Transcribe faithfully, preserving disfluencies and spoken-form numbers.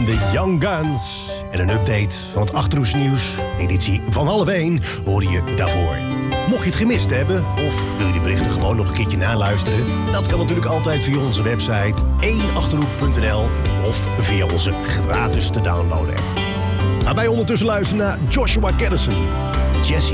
en de Young Guns. En een update van het Achterhoeks nieuws, editie van half één, hoorde je daarvoor. Mocht je het gemist hebben, of wil je de berichten gewoon nog een keertje naluisteren, dat kan natuurlijk altijd via onze website één achterhoek punt n l of via onze gratis te downloaden app. Gaan wij ondertussen luisteren naar Joshua Caddison, Jesse.